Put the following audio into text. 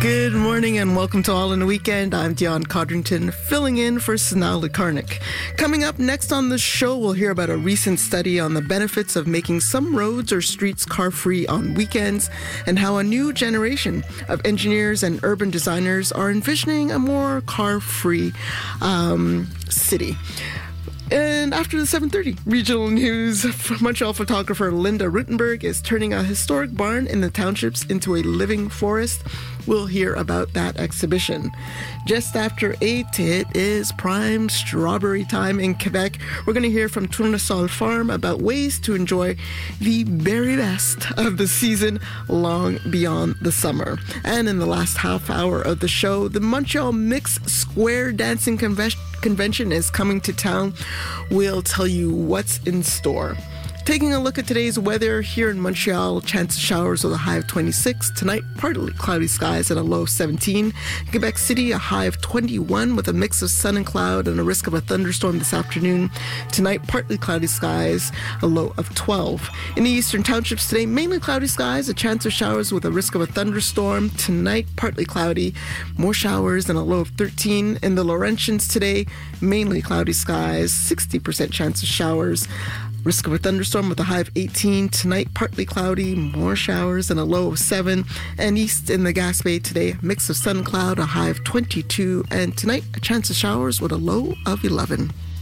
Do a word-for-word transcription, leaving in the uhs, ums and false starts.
Good morning and welcome to All in the Weekend. I'm Dion Codrington, filling in for Sanal Lukarnik. Coming up next on the show, we'll hear about a recent study on the benefits of making some roads or streets car-free on weekends and how a new generation of engineers and urban designers are envisioning a more car-free um, city. And after the seven thirty regional news, Montreal photographer Linda Rutenberg is turning a historic barn in the townships into a living forest. We'll hear about that exhibition. Just after eight, it is prime strawberry time in Quebec. We're going to hear from Tournesol Farm about ways to enjoy the very best of the season long beyond the summer. And in the last half hour of the show, the Montreal Mixed Square Dancing Convention Convention is coming to town. We'll tell you what's in store. Taking a look at today's weather here in Montreal, chance of showers with a high of twenty-six. Tonight, partly cloudy skies and a low of seventeen. Quebec City, a high of twenty-one with a mix of sun and cloud and a risk of a thunderstorm this afternoon. Tonight, partly cloudy skies, a low of twelve. In the eastern townships today, mainly cloudy skies, a chance of showers with a risk of a thunderstorm. Tonight, partly cloudy, more showers and a low of thirteen. In the Laurentians today, mainly cloudy skies, sixty percent chance of showers. Risk of a thunderstorm with a high of eighteen. Tonight, partly cloudy, more showers and a low of seven. And east in the Gaspé today, mix of sun and cloud, a high of twenty-two. And tonight, a chance of showers with a low of eleven.